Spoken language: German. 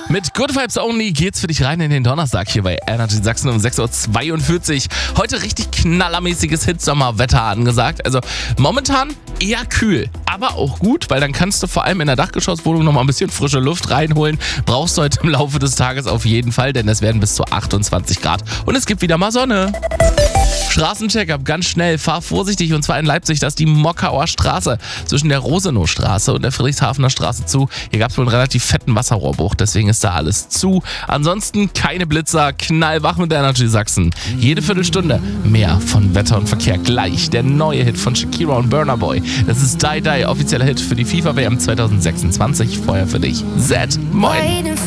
Mit Good Vibes Only geht's für dich rein in den Donnerstag hier bei Energy Sachsen um 6:42 Uhr. Heute richtig knallermäßiges Hitsommerwetter angesagt. Also momentan eher kühl, aber auch gut, weil dann kannst du vor allem in der Dachgeschosswohnung nochmal ein bisschen frische Luft reinholen. Brauchst du heute im Laufe des Tages auf jeden Fall, denn es werden bis zu 28 Grad und es gibt wieder mal Sonne. Straßencheck-up, ganz schnell, fahr vorsichtig und zwar in Leipzig, da ist die Mockauer Straße zwischen der Rosenowstraße und der Friedrichshafener Straße zu. Hier gab es wohl einen relativ fetten Wasserrohrbruch, deswegen ist da alles zu. Ansonsten keine Blitzer, knallwach mit der Energy Sachsen. Jede Viertelstunde mehr von Wetter und Verkehr. Gleich der neue Hit von Shakira und Burna Boy. Das ist Die Die, offizieller Hit für die FIFA-WM 2026. Vorher für dich. Z, moin.